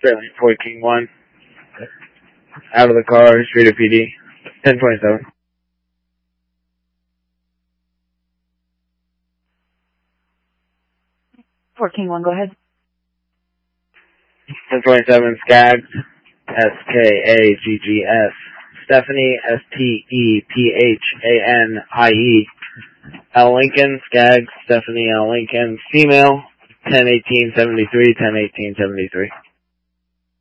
Fairly, Fort King 1. Out of the car, Streeter PD. 1027. Fort King 1, go ahead. 1027, Skaggs. Skaggs. Stephanie, Stephanie. L. Lincoln, Skaggs, Stephanie L. Lincoln. Female, 101873, 101873.